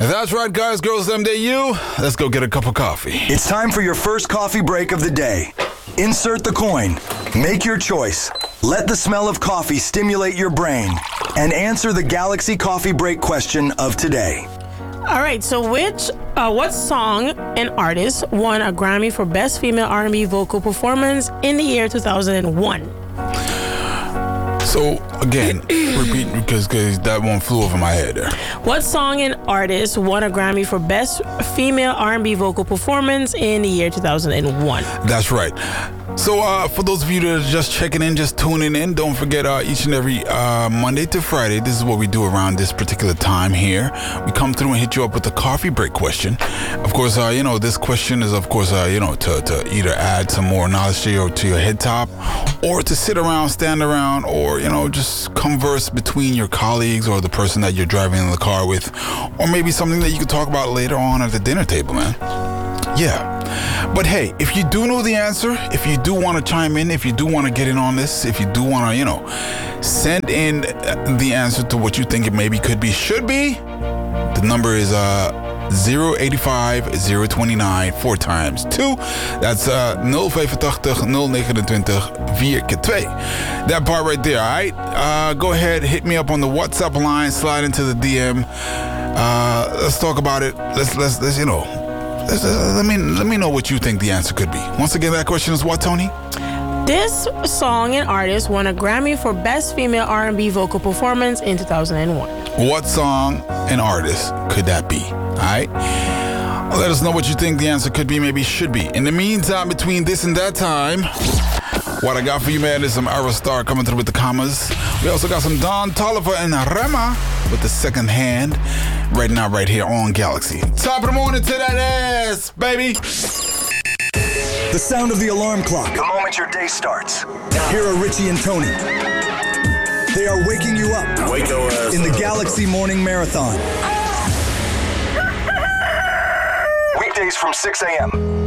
That's right, guys, girls, them, they, you. Let's go get a cup of coffee. It's time for your first coffee break of the day. Insert the coin. Make your choice. Let the smell of coffee stimulate your brain. And answer the Galaxy Coffee Break question of today. All right, so what song and artist won a Grammy for Best Female R&B Vocal Performance in the year 2001? So, again, repeat because that one flew over my head there. What song and artist won a Grammy for Best Female R&B Vocal Performance in the year 2001? That's right. So, for those of you that are just checking in, just tuning in, don't forget each and every Monday to Friday, this is what we do around this particular time here. We come through and hit you up with the coffee break question. Of course, this question is, of course, to either add some more knowledge to your head top, or to sit around, stand around, or, just converse between your colleagues or the person that you're driving in the car with, or maybe something that you could talk about later on at the dinner table, man. Yeah. But hey, if you do know the answer, if you do want to chime in, if you do want to get in on this, if you do want to, send in the answer to what you think it maybe could be, should be, the number is 085 029 4 times 2. That's 085 029 4x2. That part right there, all right? Go ahead, hit me up on the WhatsApp line, slide into the DM. Let's talk about it. Let's let me know what you think the answer could be. Once again, that question is what, Tony? This song and artist won a Grammy for Best Female R&B Vocal Performance in 2001. What song and artist could that be? All right? Let us know what you think the answer could be, maybe should be. In the meantime, between this and that time, what I got for you, man, is some Aerostar coming through with the commas. We also got some Don Toliver and Rema with the second hand right now, right here on Galaxy. Top of the morning to that ass, baby. The sound of the alarm clock. The moment your day starts. Here are Richie and Tony. They are waking you up. Wake your ass in the up. Galaxy Morning Marathon. Weekdays from 6 a.m.